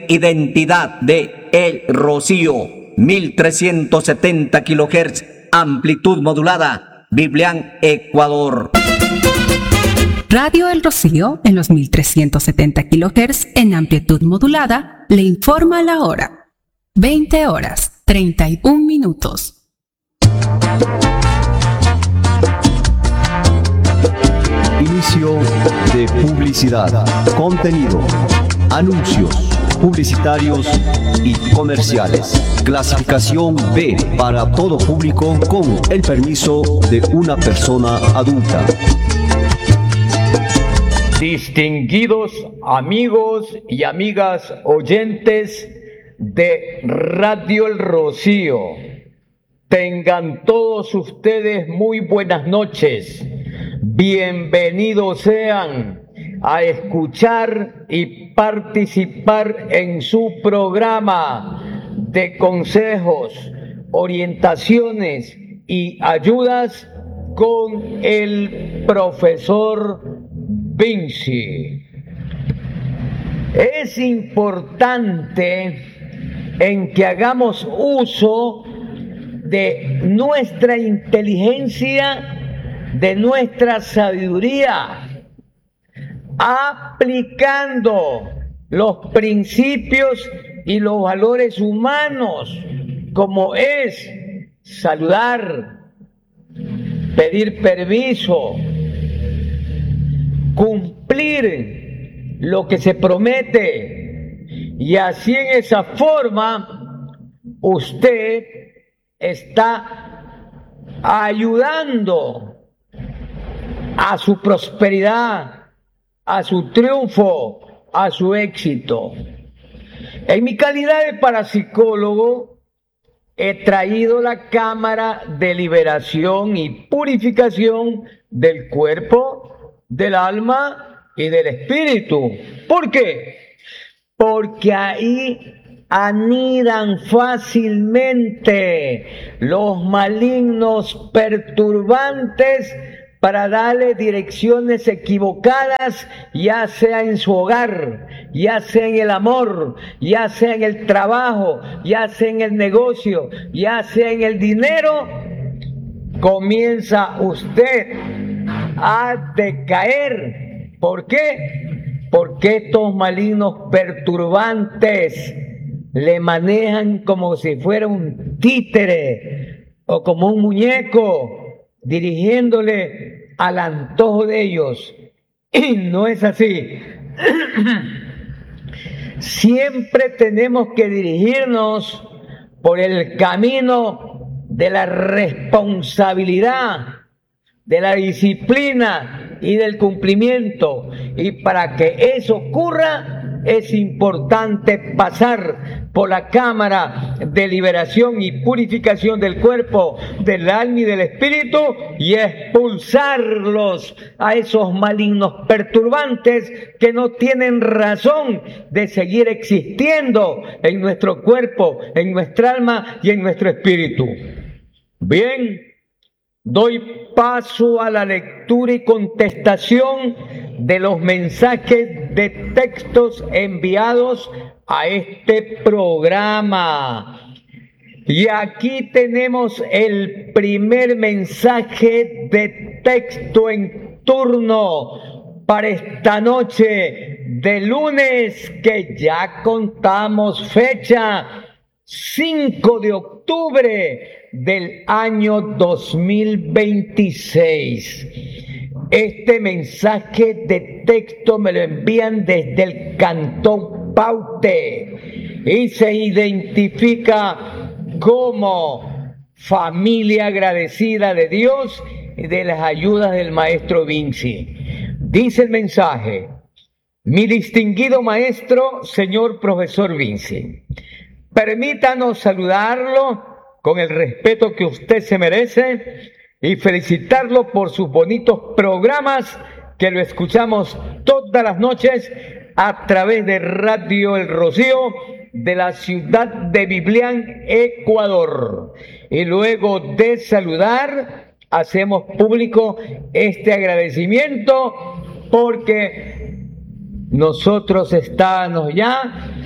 identidad de El Rocío, 1370 kHz, amplitud modulada, Biblián, Ecuador. Radio El Rocío, en los 1370 kHz en amplitud modulada, le informa la hora. 20 horas, 31 minutos. Inicio de publicidad, contenido, anuncios publicitarios y comerciales. Clasificación B para todo público con el permiso de una persona adulta. Distinguidos amigos y amigas oyentes de Radio El Rocío, tengan todos ustedes muy buenas noches. Bienvenidos sean a escuchar y participar en su programa de consejos, orientaciones y ayudas con el profesor Vinci. Es importante en que hagamos uso de nuestra inteligencia, de nuestra sabiduría, aplicando los principios y los valores humanos, como es saludar, pedir permiso, cumplir lo que se promete, y así en esa forma usted está ayudando a su prosperidad, a su triunfo, a su éxito. En mi calidad de parapsicólogo, he traído la cámara de liberación y purificación del cuerpo, del alma y del espíritu. ¿Por qué? Porque ahí anidan fácilmente los malignos perturbantes para darle direcciones equivocadas, ya sea en su hogar, ya sea en el amor, ya sea en el trabajo, ya sea en el negocio, ya sea en el dinero. Comienza usted a decaer. ¿Por qué? Porque estos malignos perturbantes le manejan como si fuera un títere o como un muñeco, dirigiéndole al antojo de ellos. Y no es así. Siempre tenemos que dirigirnos por el camino de la responsabilidad, de la disciplina y del cumplimiento. Y para que eso ocurra, es importante pasar por la cámara de liberación y purificación del cuerpo, del alma y del espíritu, y expulsarlos a esos malignos perturbantes que no tienen razón de seguir existiendo en nuestro cuerpo, en nuestra alma y en nuestro espíritu. Bien, doy paso a la lectura y contestación de los mensajes de textos enviados a este programa. Y aquí tenemos el primer mensaje de texto en turno para esta noche de lunes, que ya contamos fecha, 5 de octubre del año 2026. Este mensaje de texto me lo envían desde el Cantón Paute y se identifica como familia agradecida de Dios y de las ayudas del maestro Vinci. Dice el mensaje: mi distinguido maestro, señor profesor Vinci, permítanos saludarlo con el respeto que usted se merece y felicitarlo por sus bonitos programas que lo escuchamos todas las noches a través de Radio El Rocío de la ciudad de Biblián, Ecuador. Y luego de saludar, hacemos público este agradecimiento porque nosotros estamos ya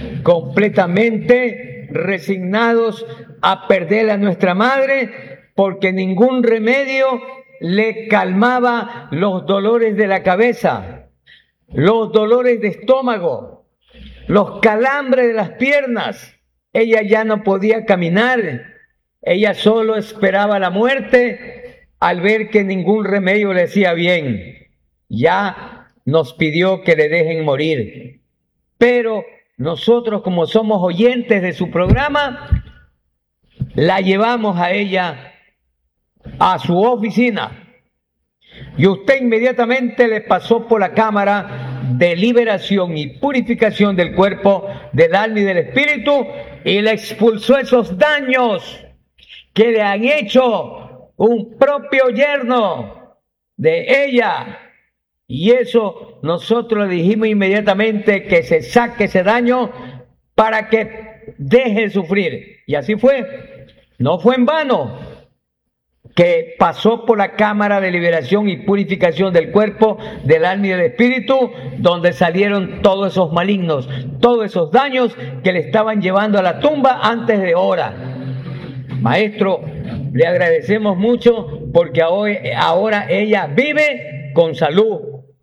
completamente resignados a perder a nuestra madre, porque ningún remedio le calmaba los dolores de la cabeza, los dolores de estómago, los calambres de las piernas. Ella ya no podía caminar, ella solo esperaba la muerte al ver que ningún remedio le hacía bien. Ya nos pidió que le dejen morir, pero nosotros, como somos oyentes de su programa, la llevamos a ella a su oficina y usted inmediatamente le pasó por la cámara de liberación y purificación del cuerpo, del alma y del espíritu, y le expulsó esos daños que le han hecho un propio yerno de ella. Y eso nosotros le dijimos inmediatamente que se saque ese daño para que deje de sufrir. Y así fue. No fue en vano que pasó por la cámara de liberación y purificación del cuerpo, del alma y del espíritu, donde salieron todos esos malignos, todos esos daños que le estaban llevando a la tumba antes de hora. Maestro, le agradecemos mucho porque ahora ella vive con salud.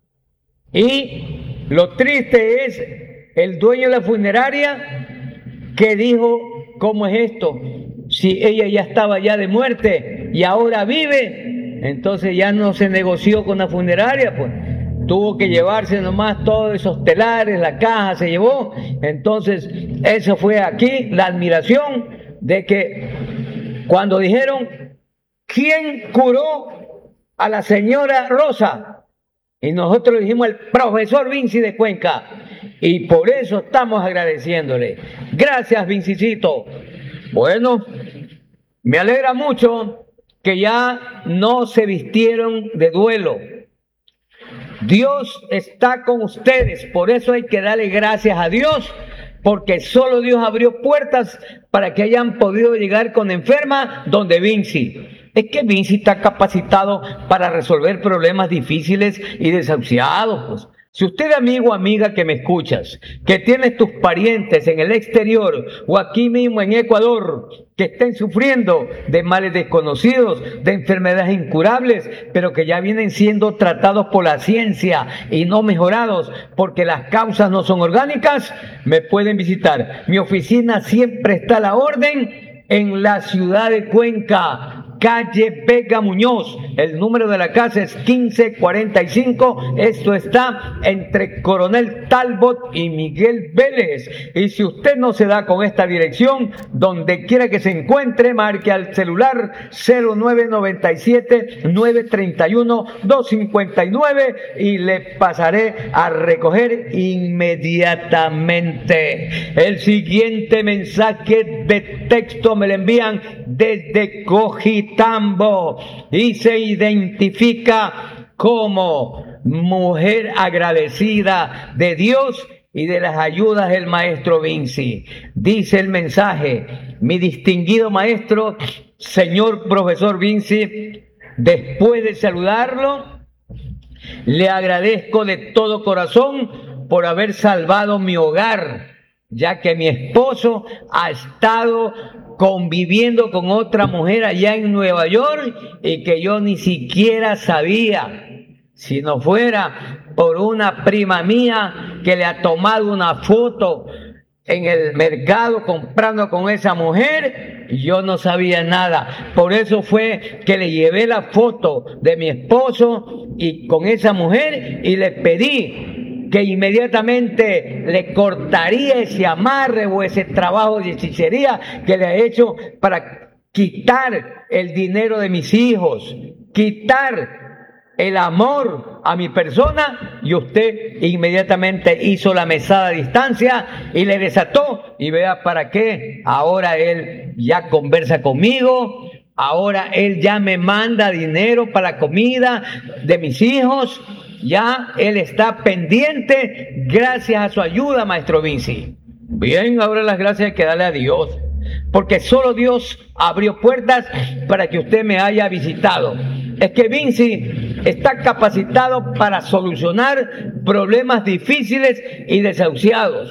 Y lo triste es el dueño de la funeraria que dijo: ¿cómo es esto? Si ella ya estaba ya de muerte y ahora vive, entonces ya no se negoció con la funeraria, pues tuvo que llevarse nomás todos esos telares, la caja se llevó. Entonces eso fue aquí la admiración de que cuando dijeron: ¿quién curó a la señora Rosa? Y nosotros le dijimos: el profesor Vinci de Cuenca. Y por eso estamos agradeciéndole. Gracias, Vincicito. Bueno, me alegra mucho que ya no se vistieron de duelo. Dios está con ustedes, por eso hay que darle gracias a Dios, porque solo Dios abrió puertas para que hayan podido llegar con enferma donde Vinci. Es que Vinci está capacitado para resolver problemas difíciles y desahuciados, pues. Si usted, amigo o amiga que me escuchas, que tienes tus parientes en el exterior o aquí mismo en Ecuador, que estén sufriendo de males desconocidos, de enfermedades incurables, pero que ya vienen siendo tratados por la ciencia y no mejorados porque las causas no son orgánicas, me pueden visitar. Mi oficina siempre está a la orden en la ciudad de Cuenca, calle Vega Muñoz. El número de la casa es 1545. Esto está entre Coronel Talbot y Miguel Vélez. Y si usted no se da con esta dirección, donde quiera que se encuentre, marque al celular 0997-931-259 y le pasaré a recoger inmediatamente. El siguiente mensaje de texto me lo envían desde Cojitambo y se identifica como mujer agradecida de Dios y de las ayudas del maestro Vinci. Dice el mensaje: mi distinguido maestro, señor profesor Vinci, después de saludarlo, le agradezco de todo corazón por haber salvado mi hogar, ya que mi esposo ha estado conviviendo con otra mujer allá en Nueva York y que yo ni siquiera sabía. Si no fuera por una prima mía que le ha tomado una foto en el mercado comprando con esa mujer, yo no sabía nada. Por eso fue que le llevé la foto de mi esposo y con esa mujer y le pedí que inmediatamente le cortaría ese amarre o ese trabajo de hechicería que le ha hecho para quitar el dinero de mis hijos, quitar el amor a mi persona, y usted inmediatamente hizo la mesada a distancia y le desató, y vea para qué. Ahora él ya conversa conmigo, ahora él ya me manda dinero para la comida de mis hijos, ya él está pendiente gracias a su ayuda, maestro Vinci. Bien, ahora las gracias hay que darle a Dios, porque solo Dios abrió puertas para que usted me haya visitado. Es que Vinci está capacitado para solucionar problemas difíciles y desahuciados.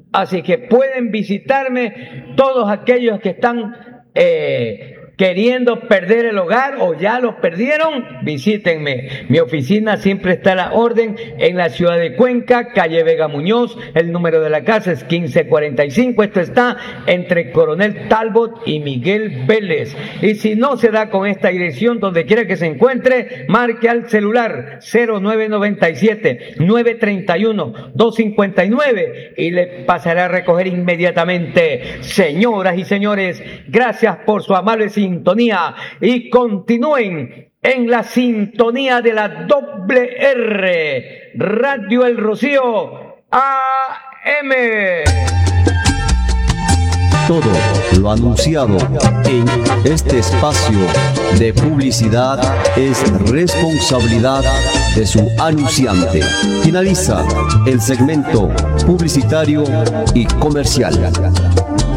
Así que pueden visitarme todos aquellos que están queriendo perder el hogar o ya lo perdieron, visítenme. Mi oficina siempre está a la orden en la ciudad de Cuenca, calle Vega Muñoz. El número de la casa es 1545. Esto está entre Coronel Talbot y Miguel Vélez. Y si no se da con esta dirección, donde quiera que se encuentre, marque al celular 0997-931-259 y le pasará a recoger inmediatamente. Señoras y señores, gracias por su amable sintonía y continúen en la sintonía de la doble R, Radio El Rocío AM. Todo lo anunciado en este espacio de publicidad es responsabilidad de su anunciante. Finaliza el segmento publicitario y comercial.